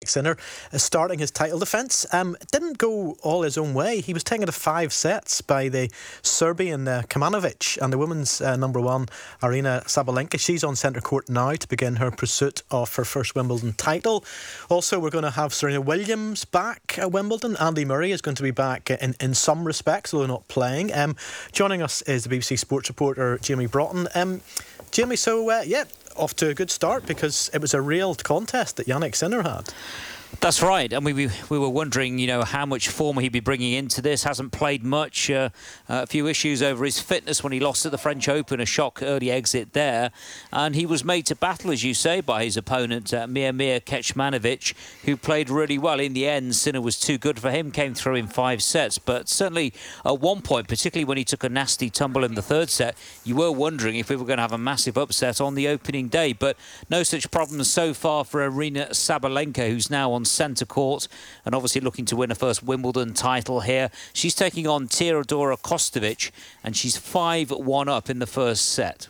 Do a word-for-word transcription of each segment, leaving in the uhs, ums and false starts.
Sinner is starting his title defence. Um, it didn't go all his own way. He was taken to five sets by the Serbian uh, Kamanovic, and the women's uh, number one, Aryna Sabalenka. She's on centre court now to begin her pursuit of her first Wimbledon title. Also, we're going to have Serena Williams back at Wimbledon. Andy Murray is going to be back in, in some respects, although not playing. Um, joining us is the B B C Sports reporter Jamie Broughton. Um, Jamie, so uh, yeah, off to a good start because it was a real contest that Jannik Sinner had. That's right, and we, we we were wondering, you know, how much form he'd be bringing into this. Hasn't played much. Uh, a few issues over his fitness when he lost at the French Open, a shock early exit there, and he was made to battle, as you say, by his opponent uh, Miomir Kecmanovic, who played really well. In the end, Sinner was too good for him, came through in five sets, but certainly at one point, particularly when he took a nasty tumble in the third set, you were wondering if we were going to have a massive upset on the opening day, but no such problems so far for Aryna Sabalenka, who's now on centre court and obviously looking to win her first Wimbledon title here. She's taking on Teodora Kostovic, and she's five one up in the first set.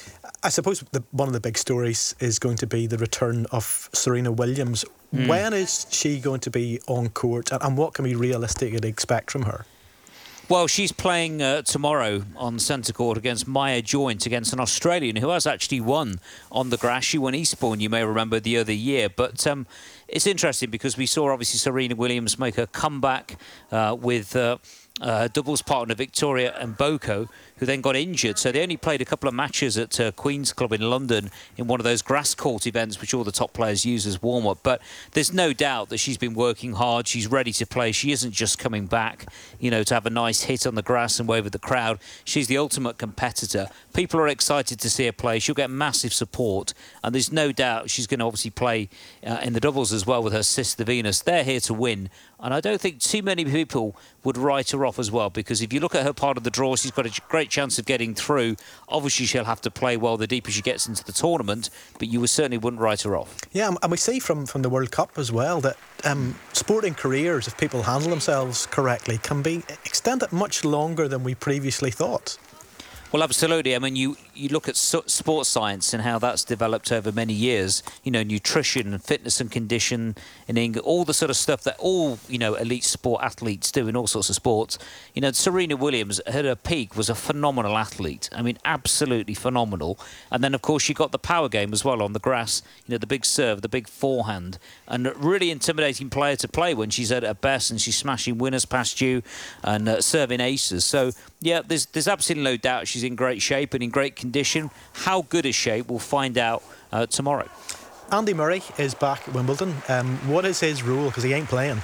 I suppose the, one of the big stories is going to be the return of Serena Williams. Mm. When is she going to be on court, and, and what can we realistically expect from her? Well, she's playing uh, tomorrow on centre court against Maya Joint, against an Australian who has actually won on the grass. She won Eastbourne, you may remember, the other year. But um, it's interesting because we saw, obviously, Serena Williams make her comeback uh, with uh, uh, doubles partner Victoria Mboko, who then got injured. So they only played a couple of matches at uh, Queen's Club in London in one of those grass court events which all the top players use as warm-up. But there's no doubt that she's been working hard. She's ready to play. She isn't just coming back, you know, to have a nice hit on the grass and wave at the crowd. She's the ultimate competitor. People are excited to see her play. She'll get massive support. And there's no doubt she's going to obviously play uh, in the doubles as well with her sister Venus. They're here to win. And I don't think too many people would write her off as well, because if you look at her part of the draw, she's got a great chance of getting through. Obviously, she'll have to play well the deeper she gets into the tournament, but you certainly wouldn't write her off. Yeah, and we see from, from the World Cup as well that um, sporting careers, if people handle themselves correctly, can be extended much longer than we previously thought. Well, absolutely. I mean, you, you look at so- sports science and how that's developed over many years, you know, nutrition and fitness and conditioning, all the sort of stuff that all, you know, elite sport athletes do in all sorts of sports. You know, Serena Williams at her peak was a phenomenal athlete. I mean, absolutely phenomenal. And then, of course, she got the power game as well on the grass, you know, the big serve, the big forehand, and a really intimidating player to play when she's at her best and she's smashing winners past you and uh, serving aces. So, yeah, there's, there's absolutely no doubt she's in great shape and in great condition. How good is shape, we'll find out uh, tomorrow. Andy Murray is back at Wimbledon. Um, what is his role? Because he ain't playing.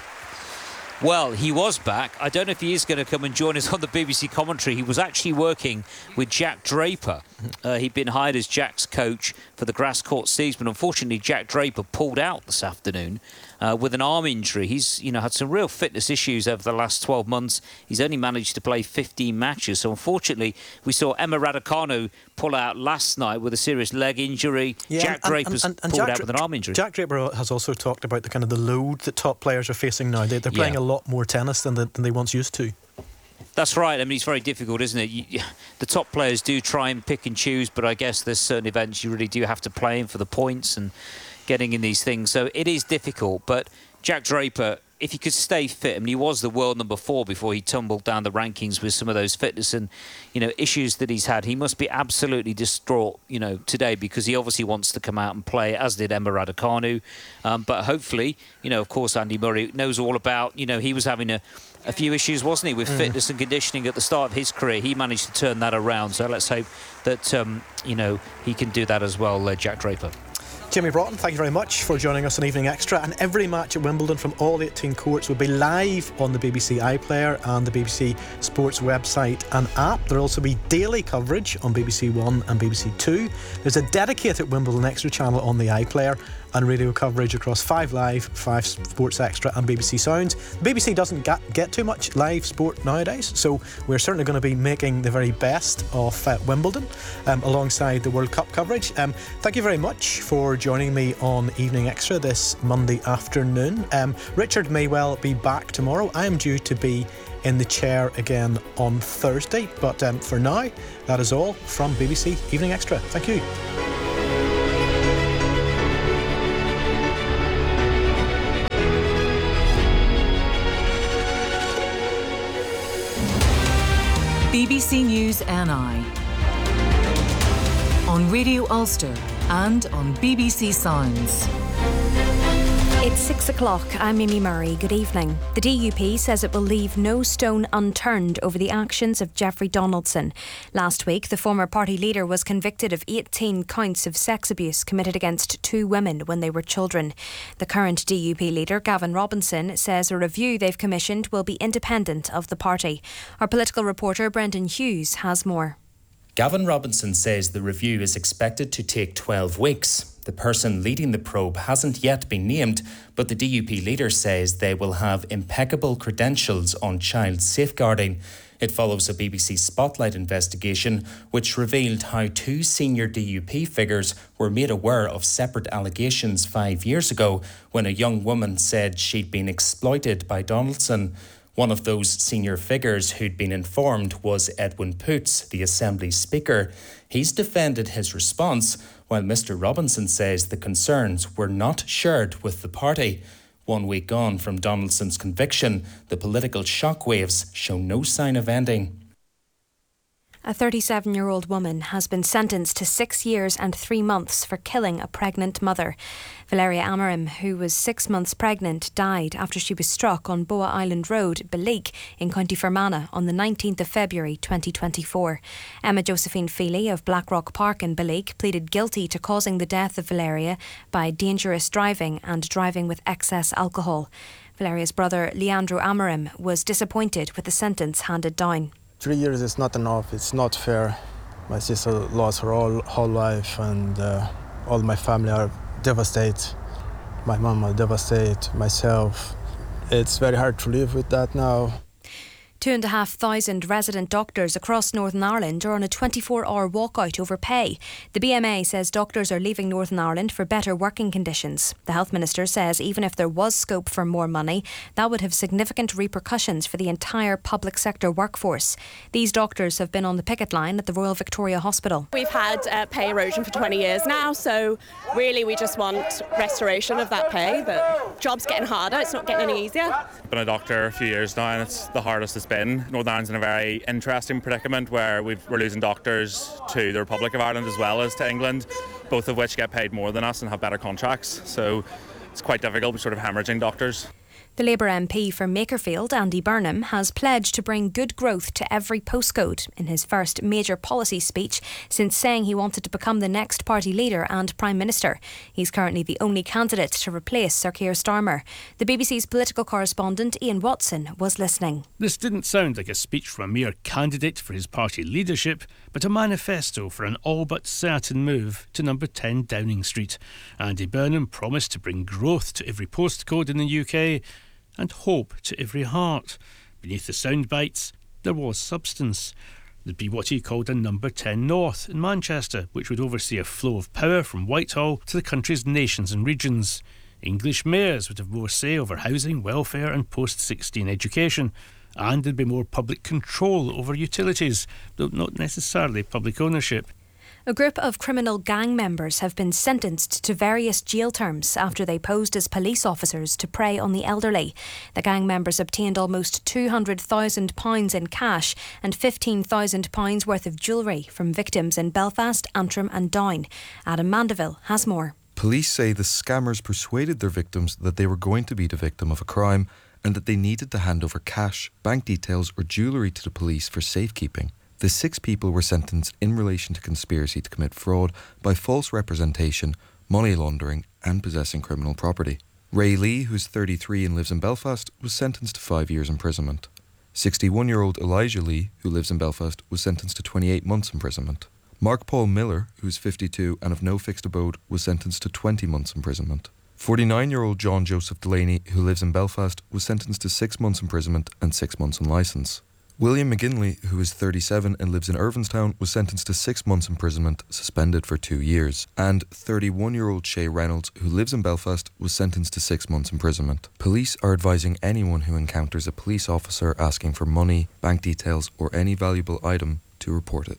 Well, he was back. I don't know if he is going to come and join us on the B B C commentary. He was actually working with Jack Draper. Uh, he'd been hired as Jack's coach for the grass court season, but unfortunately Jack Draper pulled out this afternoon uh, with an arm injury. He's, you know, had some real fitness issues over the last twelve months. He's only managed to play fifteen matches. So unfortunately, we saw Emma Raducanu pull out last night with a serious leg injury. Yeah, Jack and, Draper's and, and, and pulled Jack out with an arm injury. Jack Draper has also talked about the kind of the load that top players are facing now. They, they're playing yeah. a lot more tennis than, the, than they once used to. That's right. I mean, it's very difficult, isn't it? You, the top players do try and pick and choose, but I guess there's certain events you really do have to play in for the points and getting in these things. So it is difficult. But Jack Draper, if he could stay fit, I mean, he was the world number four before he tumbled down the rankings with some of those fitness and, you know, issues that he's had. He must be absolutely distraught, you know, today, because he obviously wants to come out and play, as did Emma Raducanu. Um, but hopefully, you know, of course, Andy Murray knows all about, you know, he was having a a few issues, wasn't he, with mm. fitness and conditioning at the start of his career. He managed to turn that around. So let's hope that, um, you know, he can do that as well, uh, Jack Draper. Jamie Broughton, thank you very much for joining us on Evening Extra. And every match at Wimbledon from all eighteen courts will be live on the B B C iPlayer and the B B C Sports website and app. There will also be daily coverage on B B C One and B B C Two. There's a dedicated Wimbledon Extra channel on the iPlayer and radio coverage across five Live, five Sports Extra and B B C Sounds. The B B C doesn't get, get too much live sport nowadays, so we're certainly going to be making the very best of uh, Wimbledon um, alongside the World Cup coverage. Um, thank you very much for joining me on Evening Extra this Monday afternoon. Um, Richard may well be back tomorrow. I am due to be in the chair again on Thursday, but um, for now, that is all from B B C Evening Extra. Thank you. B C News N I, on Radio Ulster and on B B C Sounds. It's six o'clock. I'm Mimi Murray. Good evening. The D U P says it will leave no stone unturned over the actions of Jeffrey Donaldson. Last week, the former party leader was convicted of eighteen counts of sex abuse committed against two women when they were children. The current D U P leader, Gavin Robinson, says a review they've commissioned will be independent of the party. Our political reporter, Brendan Hughes, has more. Gavin Robinson says the review is expected to take twelve weeks. The person leading the probe hasn't yet been named, but the D U P leader says they will have impeccable credentials on child safeguarding. It follows a B B C Spotlight investigation which revealed how two senior D U P figures were made aware of separate allegations five years ago when a young woman said she'd been exploited by Donaldson. One of those senior figures who'd been informed was Edwin Poots, the Assembly Speaker. He's defended his response, while Mr Robinson says the concerns were not shared with the party. One week on from Donaldson's conviction, the political shockwaves show no sign of ending. A thirty-seven-year-old woman has been sentenced to six years and three months for killing a pregnant mother. Valeria Amarim, who was six months pregnant, died after she was struck on Boa Island Road, Beleek, in County Fermanagh on the nineteenth of February twenty twenty-four. Emma Josephine Feely of Blackrock Park in Beleek pleaded guilty to causing the death of Valeria by dangerous driving and driving with excess alcohol. Valeria's brother, Leandro Amarim, was disappointed with the sentence handed down. Three years is not enough. It's not fair. My sister lost her whole, whole life, and uh, all my family are devastated. My mom is devastated, myself. It's very hard to live with that now. Two and a half thousand resident doctors across Northern Ireland are on a twenty-four hour walkout over pay. The B M A says doctors are leaving Northern Ireland for better working conditions. The Health Minister says even if there was scope for more money, that would have significant repercussions for the entire public sector workforce. These doctors have been on the picket line at the Royal Victoria Hospital. We've had uh, pay erosion for twenty years now, so really we just want restoration of that pay. The job's getting harder, it's not getting any easier. I've been a doctor a few years now and it's the hardest it's been. Northern Ireland's in a very interesting predicament where we've, we're losing doctors to the Republic of Ireland as well as to England, both of which get paid more than us and have better contracts. So it's quite difficult. We're sort of hemorrhaging doctors. The Labour M P for Makerfield, Andy Burnham, has pledged to bring good growth to every postcode in his first major policy speech since saying he wanted to become the next party leader and Prime Minister. He's currently the only candidate to replace Sir Keir Starmer. The B B C's political correspondent Ian Watson was listening. This didn't sound like a speech from a mere candidate for his party leadership, but a manifesto for an all but certain move to number ten Downing Street. Andy Burnham promised to bring growth to every postcode in the U K and hope to every heart. Beneath the sound bites, there was substance. There'd be what he called a number ten North in Manchester, which would oversee a flow of power from Whitehall to the country's nations and regions. English mayors would have more say over housing, welfare and post sixteen education. And there'd be more public control over utilities, though not necessarily public ownership. A group of criminal gang members have been sentenced to various jail terms after they posed as police officers to prey on the elderly. The gang members obtained almost two hundred thousand pounds in cash and fifteen thousand pounds worth of jewellery from victims in Belfast, Antrim and Down. Adam Mandeville has more. Police say the scammers persuaded their victims that they were going to be the victim of a crime and that they needed to hand over cash, bank details or jewellery to the police for safekeeping. The six people were sentenced in relation to conspiracy to commit fraud by false representation, money laundering and possessing criminal property. Ray Lee, who's thirty-three and lives in Belfast, was sentenced to five years imprisonment. sixty-one-year-old Elijah Lee, who lives in Belfast, was sentenced to twenty-eight months imprisonment. Mark Paul Miller, who's fifty-two and of no fixed abode, was sentenced to twenty months imprisonment. forty-nine-year-old John Joseph Delaney, who lives in Belfast, was sentenced to six months imprisonment and six months on licence. William McGinley, who is thirty-seven and lives in Irvinstown, was sentenced to six months imprisonment, suspended for two years. And thirty-one-year-old Shay Reynolds, who lives in Belfast, was sentenced to six months imprisonment. Police are advising anyone who encounters a police officer asking for money, bank details or any valuable item to report it.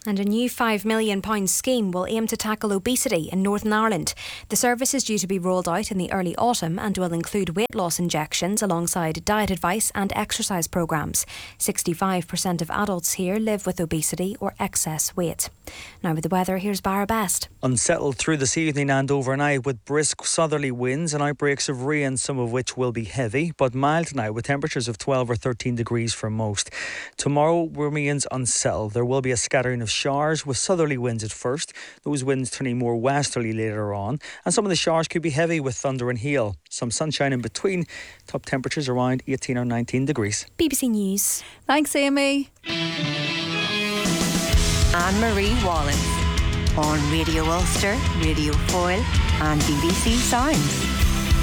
And a new five million pounds scheme will aim to tackle obesity in Northern Ireland. The service is due to be rolled out in the early autumn and will include weight loss injections alongside diet advice and exercise programmes. sixty-five percent of adults here live with obesity or excess weight. Now with the weather, here's Barra Best. Unsettled through this evening and overnight with brisk southerly winds and outbreaks of rain, some of which will be heavy, but mild tonight with temperatures of twelve or thirteen degrees for most. Tomorrow remains unsettled. There will be a scattering of showers with southerly winds at first, those winds turning more westerly later on, and some of the showers could be heavy with thunder and hail. Some sunshine in between. Top temperatures around eighteen or nineteen degrees. B B C News. Thanks, Amy. Anne-Marie Wallins on Radio Ulster, Radio Foyle and B B C Sounds.